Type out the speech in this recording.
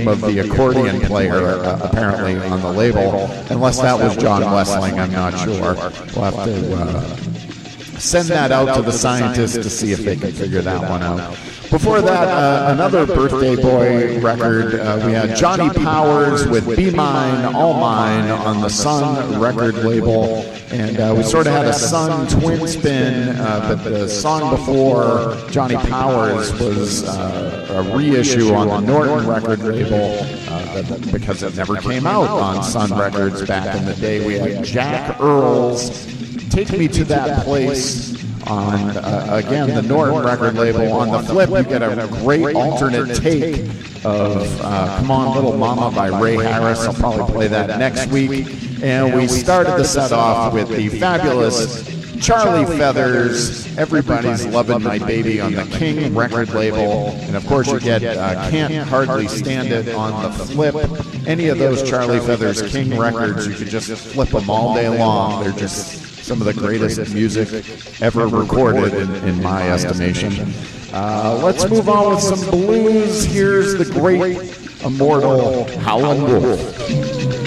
name of the accordion player, apparently, on the label. Unless that was John Wessling, I'm not sure. We'll have to send that out to the scientists to see if they can figure that one out. Before that, another Birthday Boy record, we had Johnny Powers with Be Mine, All Mine on the Sun record label. And we sort of had a Sun twin spin, but the song before Johnny Powers was a reissue on the Norton record label because it never came out on Sun Records back in the day. We had Jack Earl's Take Me to That Place on, again, the Norton record label. On the flip, you get a great alternate take of Come On Little Mama by Ray Harris. I'll probably play that next week. And we started the set off with the fabulous Charlie Feathers, Everybody's Lovin' My Baby on the King record label. And of course you get Can't Hardly Stand It on the flip. Any of those Charlie Feathers King records, you could just flip them all day long. They're just some of the greatest music ever recorded in my estimation. Let's move on with some blues. Here's the great, immortal Howlin' Wolf.